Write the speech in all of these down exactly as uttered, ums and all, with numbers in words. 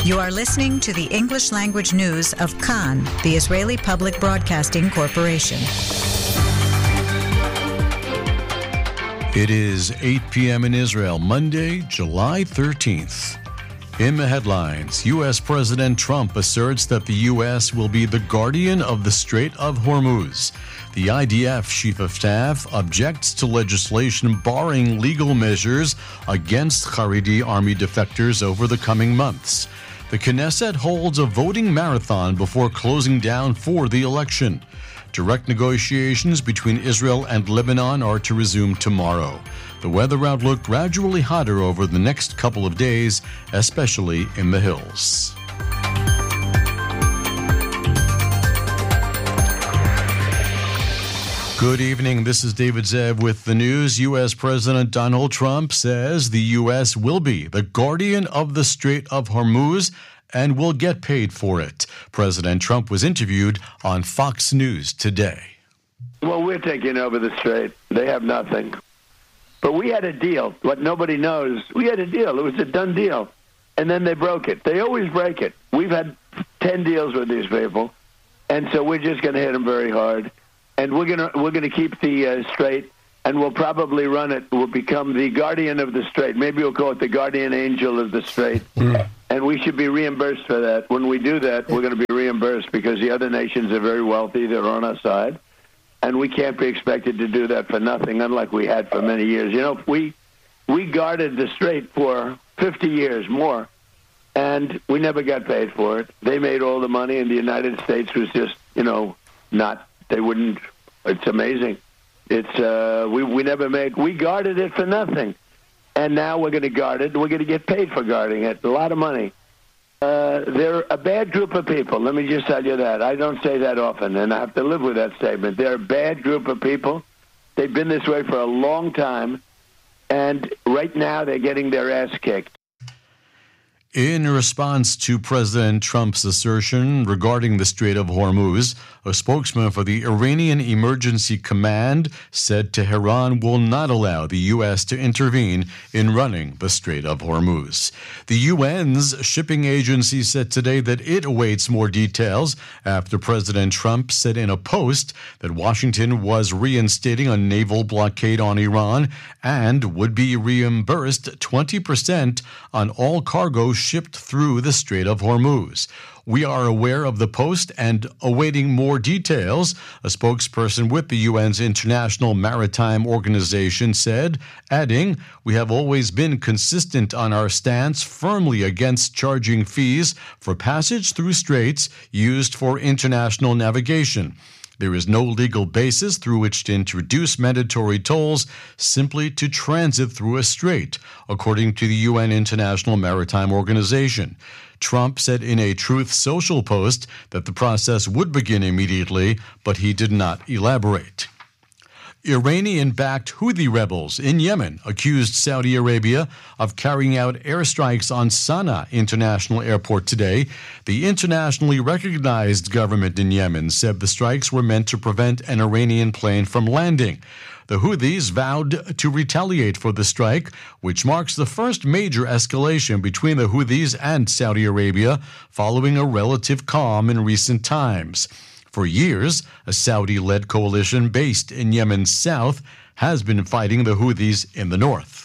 You are listening to the English language news of Kan, the Israeli Public Broadcasting Corporation. It is eight p.m. in Israel, Monday, July thirteenth. In the headlines, U S. President Trump asserts that the U S will be the guardian of the Strait of Hormuz. The I D F Chief of Staff objects to legislation barring legal measures against Haredi army defectors over the coming months. The Knesset holds a voting marathon before closing down for the election. Direct negotiations between Israel and Lebanon are to resume tomorrow. The weather outlook gradually hotter over the next couple of days, especially in the hills. Good evening. This is David Zev with the news. U S. President Donald Trump says the U S will be the guardian of the Strait of Hormuz and will get paid for it. President Trump was interviewed on Fox News today. Well, we're taking over the strait. They have nothing. But we had a deal. What nobody knows, we had a deal. It was a done deal. And then they broke it. They always break it. We've had ten deals with these people. And so we're just going to hit them very hard. And we're going to we're going to keep the uh, strait, and we'll probably run it. We'll become the guardian of the strait. Maybe we'll call it the guardian angel of the strait. Mm. And we should be reimbursed for that. When we do that, we're going to be reimbursed because the other nations are very wealthy. They're on our side. And we can't be expected to do that for nothing, unlike we had for many years. You know, we we guarded the strait for fifty years more, and we never got paid for it. They made all the money, and the United States was just, you know, not, they wouldn't, it's amazing. It's, uh, we, we never made, we guarded it for nothing. And now we're going to guard it, and we're going to get paid for guarding it. A lot of money. Uh, they're a bad group of people. Let me just tell you that. I don't say that often, and I have to live with that statement. They're a bad group of people. They've been this way for a long time, and right now they're getting their ass kicked. In response to President Trump's assertion regarding the Strait of Hormuz, a spokesman for the Iranian Emergency Command said Tehran will not allow the U S to intervene in running the Strait of Hormuz. The U N's shipping agency said today that it awaits more details after President Trump said in a post that Washington was reinstating a naval blockade on Iran and would be reimbursed twenty percent on all cargo shipped through the Strait of Hormuz. We are aware of the post and awaiting more details, a spokesperson with the U N's International Maritime Organization said, adding, "We have always been consistent on our stance firmly against charging fees for passage through straits used for international navigation. There is no legal basis through which to introduce mandatory tolls simply to transit through a strait, according to the U N International Maritime Organization." Trump said in a Truth Social post that the process would begin immediately, but he did not elaborate. Iranian-backed Houthi rebels in Yemen accused Saudi Arabia of carrying out airstrikes on Sana'a International Airport today. The internationally recognized government in Yemen said the strikes were meant to prevent an Iranian plane from landing. The Houthis vowed to retaliate for the strike, which marks the first major escalation between the Houthis and Saudi Arabia following a relative calm in recent times. For years, a Saudi-led coalition based in Yemen's south has been fighting the Houthis in the north.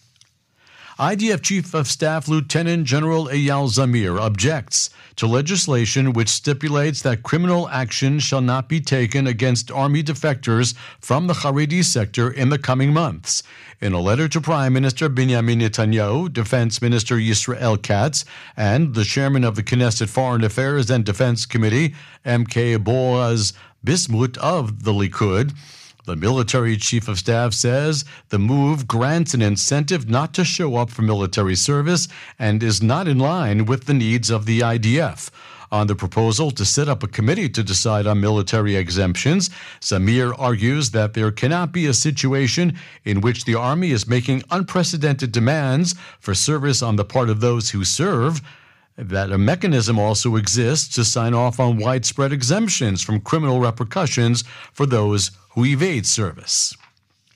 I D F Chief of Staff Lieutenant General Eyal Zamir objects to legislation which stipulates that criminal action shall not be taken against army defectors from the Haredi sector in the coming months. In a letter to Prime Minister Benjamin Netanyahu, Defense Minister Yisrael Katz, and the chairman of the Knesset Foreign Affairs and Defense Committee, M K Boaz Bismuth of the Likud, the military chief of staff says the move grants an incentive not to show up for military service and is not in line with the needs of the I D F. On the proposal to set up a committee to decide on military exemptions, Zamir argues that there cannot be a situation in which the Army is making unprecedented demands for service on the part of those who serve, that a mechanism also exists to sign off on widespread exemptions from criminal repercussions for those who evade service.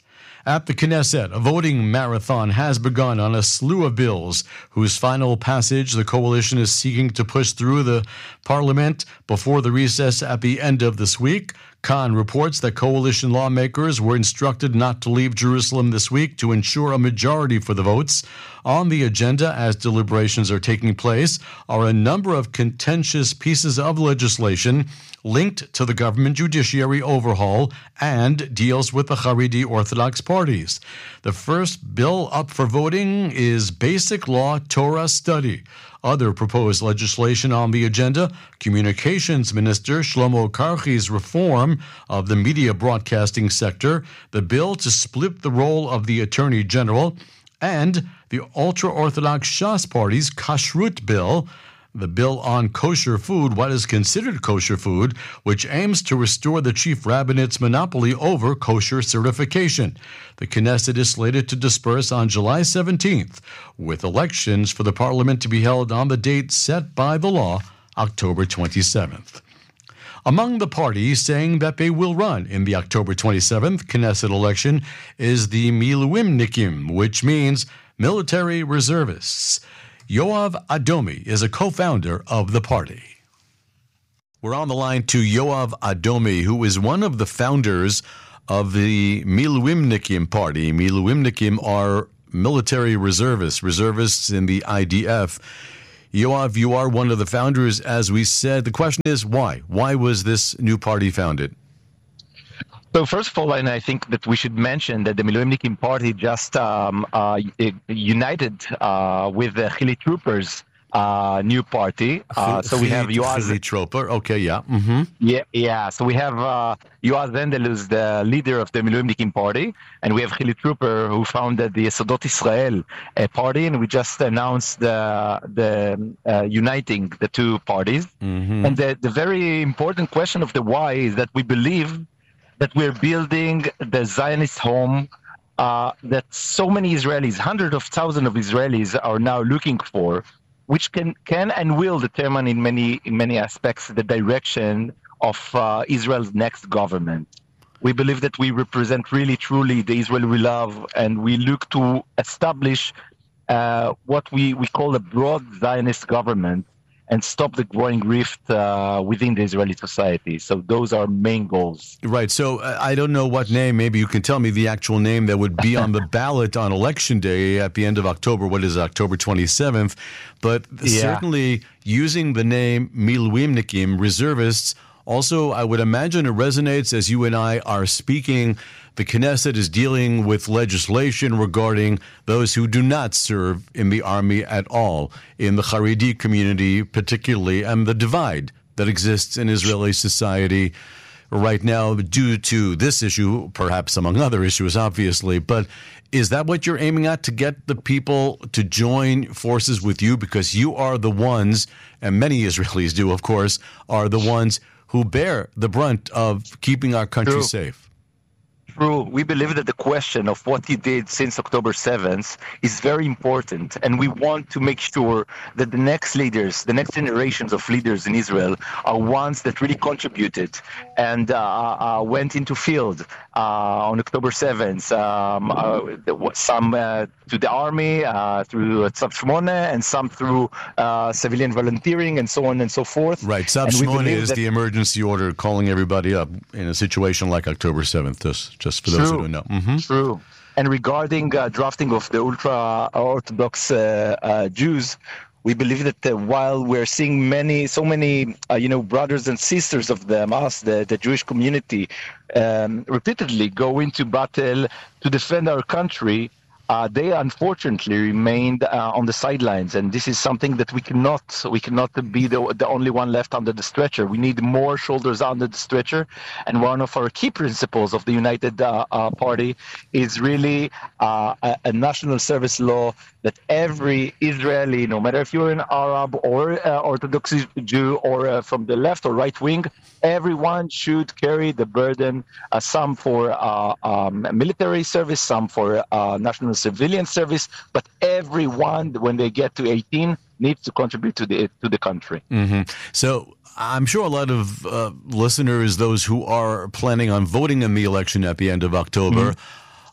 At the Knesset, a voting marathon has begun on a slew of bills whose final passage the coalition is seeking to push through the parliament before the recess at the end of this week. Khan reports that coalition lawmakers were instructed not to leave Jerusalem this week to ensure a majority for the votes. On the agenda, as deliberations are taking place, are a number of contentious pieces of legislation linked to the government judiciary overhaul and deals with the Haredi Orthodox parties. The first bill up for voting is Basic Law Torah Study. Other proposed legislation on the agenda, Communications Minister Shlomo Karchi's reform of the media broadcasting sector, the bill to split the role of the Attorney General, and the ultra-Orthodox Shas Party's Kashrut Bill, the bill on kosher food, what is considered kosher food, which aims to restore the chief rabbinate's monopoly over kosher certification. The Knesset is slated to disperse on July seventeenth, with elections for the parliament to be held on the date set by the law, October twenty-seventh. Among the parties saying that they will run in the October twenty-seventh Knesset election is the Miluimnikim, which means military reservists. Yoav Adomi is a co-founder of the party. We're on the line to Yoav Adomi, who is one of the founders of the Miluimnikim party. Miluimnikim are military reservists, reservists in the I D F. Yoav, you are one of the founders, as we said. The question is why? Why was this new party founded? So first of all, and I think that we should mention that the Miluimnikim party just um, uh, united uh, with the Chili Troopers uh, new party. Uh, so we have Yoaz. Chili Trooper, okay, yeah. Mm-hmm. Yeah, yeah. So we have uh, Yoaz Zendel, who's the leader of the Miluimnikim party, and we have Chili Trooper, who founded the Yesodot Israel uh, party, and we just announced the the uh, uniting the two parties. Mm-hmm. And the, the very important question of the why is that we believe that we're building the Zionist home uh, that so many Israelis, hundreds of thousands of Israelis are now looking for, which can, can and will determine in many in many aspects the direction of uh, Israel's next government. We believe that we represent really, truly the Israel we love, and we look to establish uh, what we, we call a broad Zionist government and stop the growing rift uh, within the Israeli society. So those are main goals. Right. So uh, I don't know what name, maybe you can tell me the actual name that would be on the ballot on Election Day at the end of October. What is it, October twenty-seventh? But yeah. Certainly using the name Miluimnikim, reservists, also I would imagine it resonates as you and I are speaking. The Knesset is dealing with legislation regarding those who do not serve in the army at all, in the Haredi community particularly, and the divide that exists in Israeli society right now due to this issue, perhaps among other issues, obviously. But is that what you're aiming at, to get the people to join forces with you? Because you are the ones, and many Israelis do, of course, are the ones who bear the brunt of keeping our country True. safe. True. We believe that the question of what you did since October seventh is very important, and we want to make sure that the next leaders, the next generations of leaders in Israel are ones that really contributed and uh, uh, went into field uh, on October seventh, um, uh, some uh, to the army, uh, through Tzav Shmone, and some through uh, civilian volunteering, and so on and so forth. Right. Tzav Shmone is the emergency order calling everybody up in a situation like October seventh. Just Just for those True. who don't know. Mm-hmm. True. And regarding uh, drafting of the ultra-Orthodox uh, uh, Jews, we believe that uh, while we're seeing many, so many, uh, you know, brothers and sisters of them, us, the, the Jewish community, um, repeatedly go into battle to defend our country, Uh, they unfortunately remained uh, on the sidelines, and this is something that we cannot we cannot be the, the only one left under the stretcher. We need more shoulders under the stretcher, and one of our key principles of the United uh, uh, Party is really uh, a, a national service law that every Israeli, no matter if you're an Arab or uh, Orthodox Jew or uh, from the left or right wing, everyone should carry the burden, uh, some for uh, um, military service, some for uh, national civilian service, but everyone, when they get to eighteen, needs to contribute to the to the country. Mm-hmm. So I'm sure a lot of uh, listeners, those who are planning on voting in the election at the end of October, mm-hmm.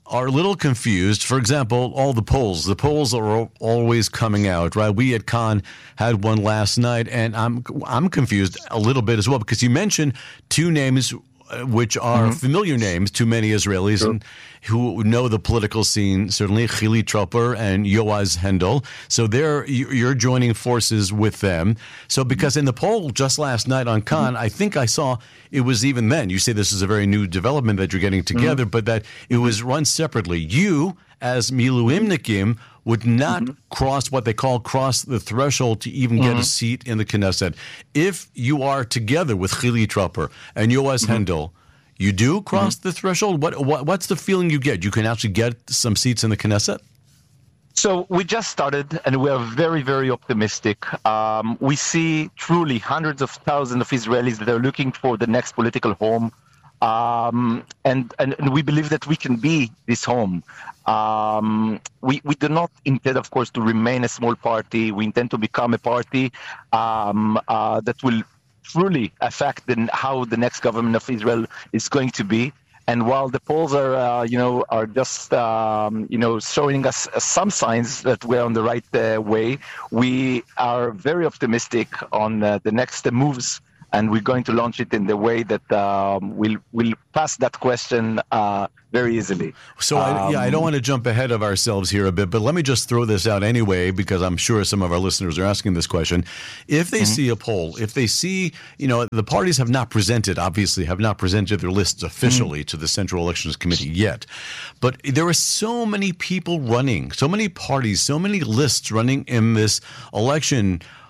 are a little confused. For example, all the polls. The polls are always coming out, right? We at Khan had one last night, and I'm I'm confused a little bit as well because you mentioned two names which are mm-hmm. familiar names to many Israelis sure. and who know the political scene, certainly Chili Tropper and Yoaz Hendel. So they're, you're joining forces with them. So because in the poll just last night on Khan, mm-hmm. I think I saw it was even then, you say this is a very new development that you're getting together, mm-hmm. but that it was run separately. You, as Miluimnikim, would not mm-hmm. cross what they call cross the threshold to even mm-hmm. get a seat in the Knesset. If you are together with Chili Tropper and Yoaz mm-hmm. Hendel, you do cross mm-hmm. the threshold? What, what What's the feeling you get? You can actually get some seats in the Knesset? So we just started, and we are very, very optimistic. Um, we see truly hundreds of thousands of Israelis that are looking for the next political home. Um, and, and, and we believe that we can be this home. Um, we, we do not intend, of course, to remain a small party. We intend to become a party um, uh, that will truly affect the, how the next government of Israel is going to be. And while the polls are, uh, you know, are just, um, you know, showing us some signs that we're on the right uh, way, we are very optimistic on uh, the next uh, moves. And we're going to launch it in the way that um, will will pass that question uh, very easily. So, I, um, yeah, I don't want to jump ahead of ourselves here a bit, but let me just throw this out anyway, because I'm sure some of our listeners are asking this question. If they mm-hmm. see a poll, if they see, you know, the parties have not presented, obviously, have not presented their lists officially mm-hmm. to the Central Elections Committee yet, but there are so many people running, so many parties, so many lists running in this election.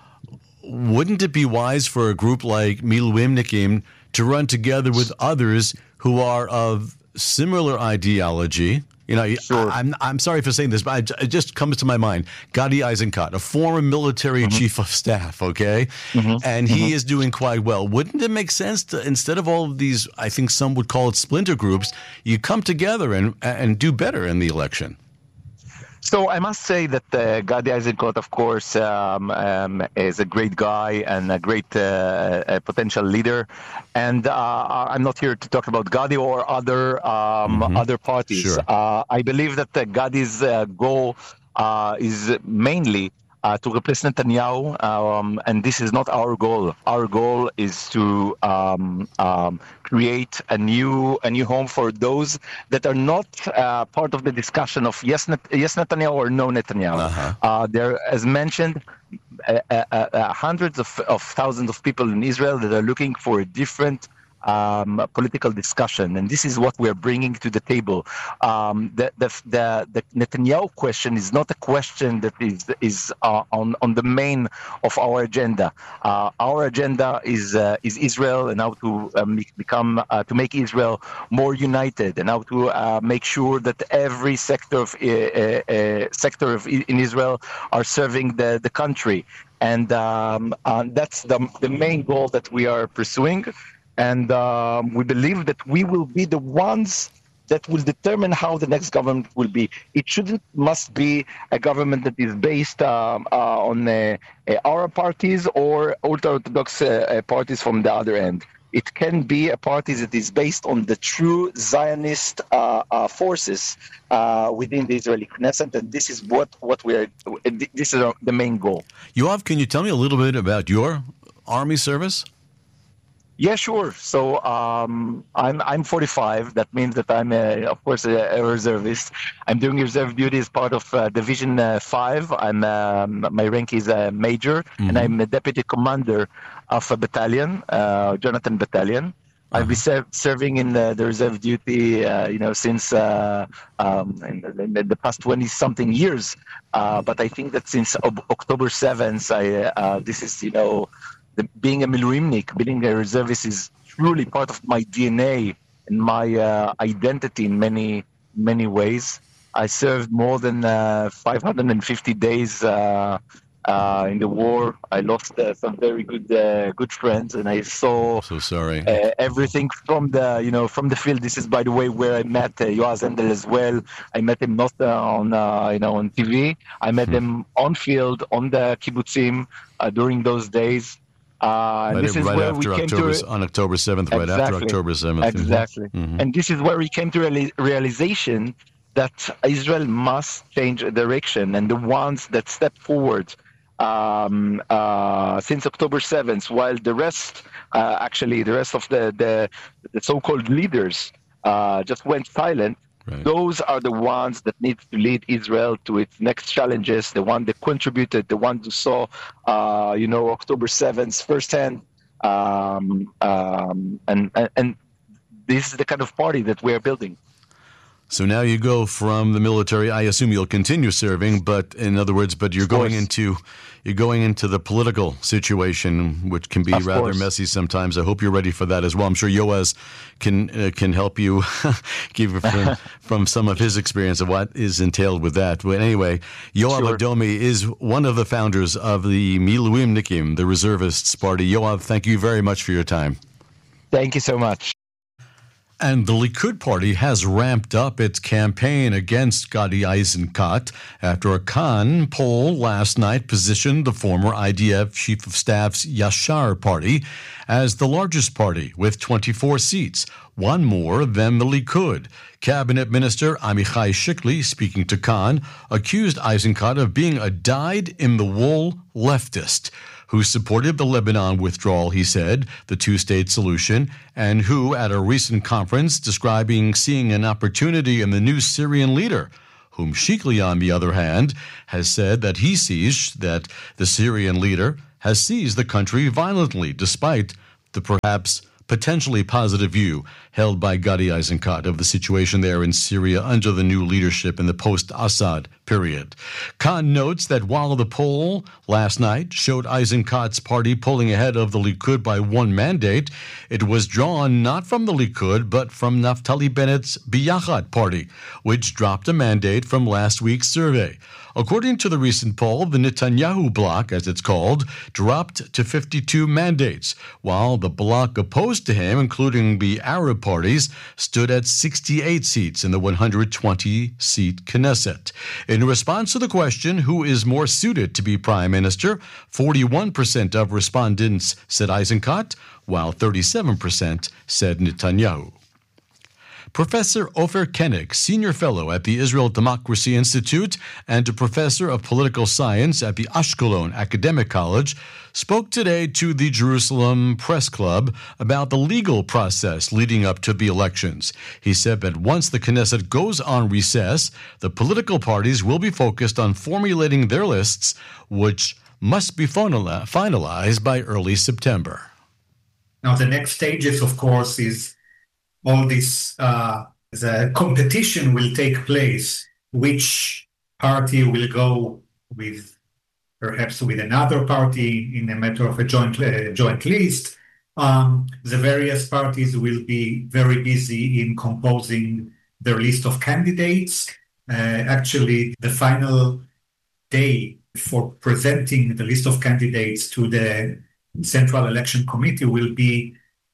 Wouldn't it be wise for a group like Miluimnikim to run together with others who are of similar ideology? You know, sure. I, I'm I'm sorry for saying this, but I, it just comes to my mind. Gadi Eisenkot, a former military mm-hmm. chief of staff, okay? Mm-hmm. And he mm-hmm. is doing quite well. Wouldn't it make sense to, instead of all of these, I think some would call it splinter groups, you come together and and do better in the election? So I must say that uh, Gadi Eisenkot, of course, um, um, is a great guy and a great uh, a potential leader. And uh, I'm not here to talk about Gadi or other um, mm-hmm. other parties. Sure. Uh, I believe that uh, Gadi's uh, goal uh, is mainly uh, to replace Netanyahu, um, and this is not our goal. Our goal is to um, um, create a new a new home for those that are not uh, part of the discussion of yes, Net- yes Netanyahu or no Netanyahu. Uh-huh. Uh, there, as mentioned, uh, uh, uh, hundreds of, of thousands of people in Israel that are looking for a different Um, political discussion, and this is what we are bringing to the table. Um, the, the the the Netanyahu question is not a question that is is uh, on on the main of our agenda. Uh, our agenda is uh, is Israel and how to um, become uh, to make Israel more united, and how to uh, make sure that every sector of uh, uh, sector of in Israel are serving the the country, and um, uh, that's the the main goal that we are pursuing. And um, we believe that we will be the ones that will determine how the next government will be. It shouldn't must be a government that is based um, uh, on uh, uh, our parties or ultra-Orthodox uh, uh, parties from the other end. It can be a party that is based on the true Zionist uh, uh, forces uh, within the Israeli Knesset, and this is what, what we are. This is our, the main goal. Yoav, can you tell me a little bit about your army service? Yeah, sure. So um, I'm I'm forty-five. That means that I'm, a, of course, a, a reservist. I'm doing reserve duty as part of uh, Division uh, Five. I'm um, my rank is a major, mm-hmm. and I'm a deputy commander of a battalion, uh, Jonathan Battalion. Uh-huh. I've been ser- serving in the, the reserve duty, uh, you know, since uh, um, in, the, in the past twenty something years. Uh, but I think that since ob- October seventh, I uh, this is, you know. The, being a Miluimnik, being a reservist is truly part of my D N A and my uh, identity in many, many ways. I served more than uh, five hundred fifty days uh, uh, in the war. I lost uh, some very good, uh, good friends, and I saw so sorry. Uh, everything from the, you know, from the field. This is, by the way, where I met uh, Yoaz Hendel as well. I met him not uh, on, uh, you know, on T V. I met hmm. him on field, on the kibbutzim uh, during those days. Uh, right, this is right where we October, came to on October seventh, exactly, right after October seventh. Exactly. Mm-hmm. And this is where we came to reali- realization that Israel must change direction, and the ones that step forward um, uh, since October seventh, while the rest, uh, actually, the rest of the, the, the so-called leaders uh, just went silent, right. Those are the ones that need to lead Israel to its next challenges, the one that contributed, the one who saw, uh, you know, October seventh firsthand. Um, um, and, and, and this is the kind of party that we're building. So now you go from the military. I assume you'll continue serving, but in other words, but you're going into you're going into the political situation, which can be of rather course. messy sometimes. I hope you're ready for that as well. I'm sure Yoaz can uh, can help you give from, from some of his experience of what is entailed with that. But anyway, Yoav Sure. Adomi is one of the founders of the Miluimnikim, the Reservists Party. Yoav, thank you very much for your time. Thank you so much. And the Likud party has ramped up its campaign against Gadi Eisenkot after a Khan poll last night positioned the former I D F Chief of Staff's Yashar party as the largest party with twenty-four seats, one more than the Likud. Cabinet Minister Amichai Shikli, speaking to Khan, accused Eisenkot of being a dyed-in-the-wool leftist who supported the Lebanon withdrawal, he said, the two-state solution, and who, at a recent conference, describing seeing an opportunity in the new Syrian leader, whom Shikli, on the other hand, has said that he sees that the Syrian leader has seized the country violently, despite the perhaps potentially positive view held by Gadi Eisenkot of the situation there in Syria under the new leadership in the post-Assad period. Khan notes that while the poll last night showed Eisenkot's party pulling ahead of the Likud by one mandate, it was drawn not from the Likud but from Naftali Bennett's Biyachad party, which dropped a mandate from last week's survey. According to the recent poll, the Netanyahu bloc, as it's called, dropped to fifty-two mandates, while the bloc opposed to him, including the Arab parties, stood at sixty-eight seats in the one hundred twenty seat Knesset. In response to the question, who is more suited to be prime minister, forty-one percent of respondents said Eisenkot, while thirty-seven percent said Netanyahu. Professor Ofer Koenig, senior fellow at the Israel Democracy Institute and a professor of political science at the Ashkelon Academic College, spoke today to the Jerusalem Press Club about the legal process leading up to the elections. He said that once the Knesset goes on recess, the political parties will be focused on formulating their lists, which must be finalized by early September. Now, the next stages, of course, is all this, uh, the competition will take place. Which party will go with, perhaps with another party in a matter of a joint uh, joint list. Um, the various parties will be very busy in composing their list of candidates. Uh, actually, the final day for presenting the list of candidates to the Central Election Committee will be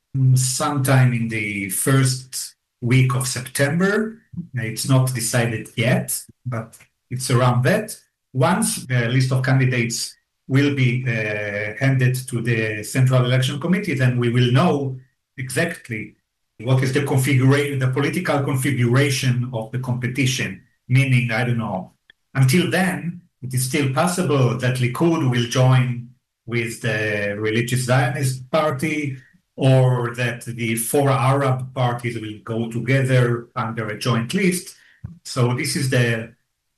sometime in the first week of September. It's not decided yet, but it's around that. Once the list of candidates will be uh, handed to the Central Election Committee, then we will know exactly what is the configuration, the political configuration of the competition. Meaning, I don't know. Until then, it is still possible that Likud will join with the Religious Zionist Party, or that the four Arab parties will go together under a joint list. So this is the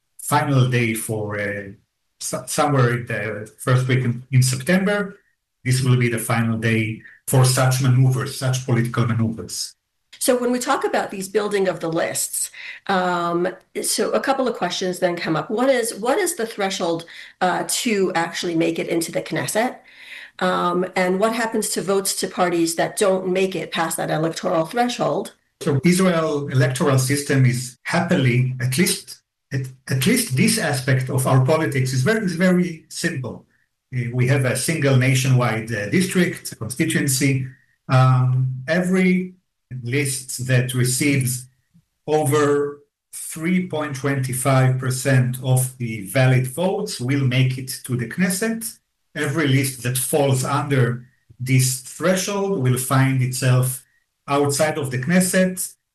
final day for uh, somewhere in the first week in, in September. This will be the final day for such maneuvers, such political maneuvers. So when we talk about these building of the lists, um, so a couple of questions then come up. What is what is the threshold uh, to actually make it into the Knesset? Um, and what happens to votes to parties that don't make it past that electoral threshold? So Israel electoral system is happily, at least at, at least this aspect of our politics is very, is very simple. We have a single nationwide uh, district, constituency. Um, every list that receives over three point two five percent of the valid votes will make it to the Knesset. Every list that falls under this threshold will find itself outside of the Knesset.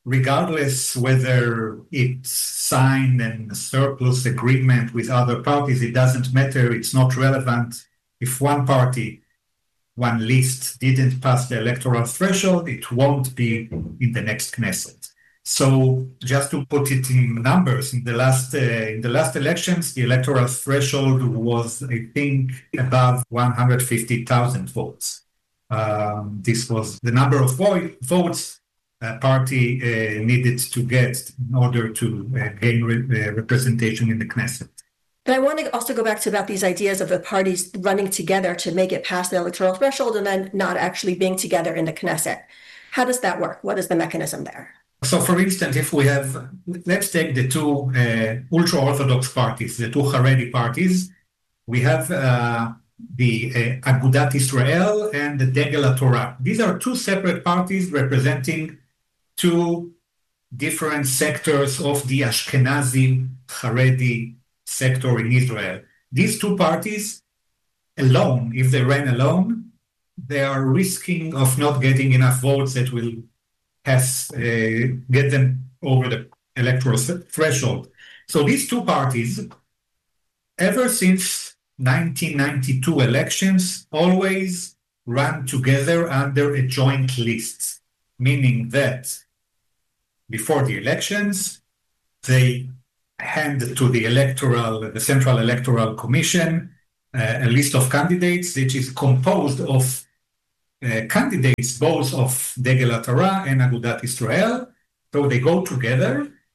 regardless whether it's signed and a surplus agreement with other parties, it doesn't matter, it's not relevant. If one party, one list didn't pass the electoral threshold, it won't be in the next Knesset. So just to put it in numbers, in the last uh, in the last elections, the electoral threshold was, I think, above one hundred fifty thousand votes. Um, this was the number of vo- votes a party uh, needed to get in order to uh, gain re- uh, representation in the Knesset. But I want to also go back to about these ideas of the parties running together to make it past the electoral threshold and then not actually being together in the Knesset. How does that work? What is the mechanism there? So, for instance, if we have, let's take the two uh, ultra-Orthodox parties, the two Haredi parties. We have uh, the uh, Agudat Israel and the Degel Torah. These are two separate parties representing two different sectors of the Ashkenazi Haredi sector in Israel. These two parties alone, if they ran alone, they are risking of not getting enough votes that will has uh, get them over the electoral threshold. So these two parties, ever since nineteen ninety-two elections, always ran together under a joint list, meaning that before the elections, they hand to the electoral, the Central Electoral Commission, uh, a list of candidates which is composed of Uh, candidates both of Degel Torah and Agudat Israel. So they go together.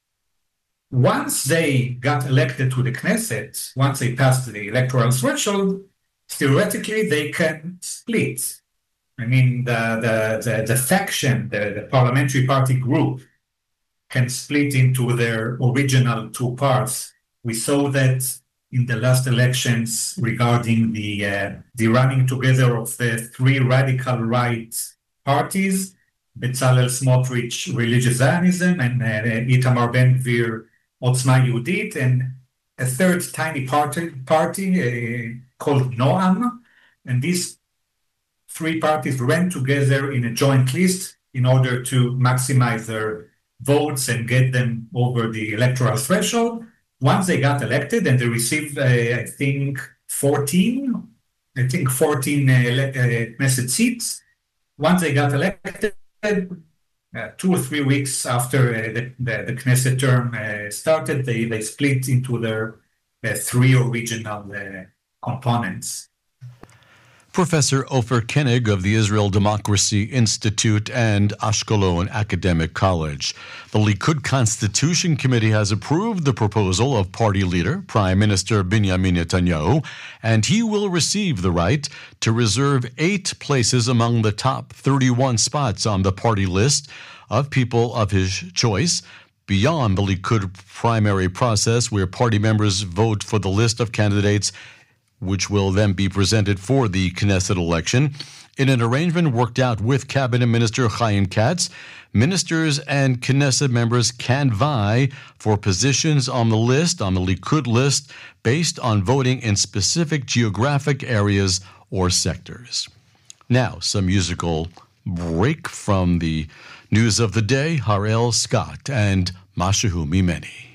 Once they got elected to the Knesset, once they passed the electoral threshold, theoretically they can split. I mean, the the the, the faction, the, the parliamentary party group, can split into their original two parts. We saw that in the last elections regarding the uh, the running together of the three radical right parties, Bezalel Smotrich, Religious Zionism, and uh, Itamar Ben-Gvir, Otzma Yehudit, and a third tiny party, party uh, called Noam. And these three parties ran together in a joint list in order to maximize their votes and get them over the electoral threshold. Once they got elected and they received, uh, I think, fourteen, I think fourteen uh, uh, Knesset seats. Once they got elected, uh, two or three weeks after uh, the, the, the Knesset term uh, started, they, they split into their uh, three original uh, components. Professor Ofer Koenig of the Israel Democracy Institute and Ashkelon Academic College. The Likud Constitution Committee has approved the proposal of party leader, Prime Minister Benjamin Netanyahu, and he will receive the right to reserve eight places among the top thirty-one spots on the party list of people of his choice, beyond the Likud primary process, where party members vote for the list of candidates which will then be presented for the Knesset election. In an arrangement worked out with Cabinet Minister Chaim Katz, ministers and Knesset members can vie for positions on the list, on the Likud list, based on voting in specific geographic areas or sectors. Now, some musical break from the news of the day, Harel Scott and Mashahu Mimeni.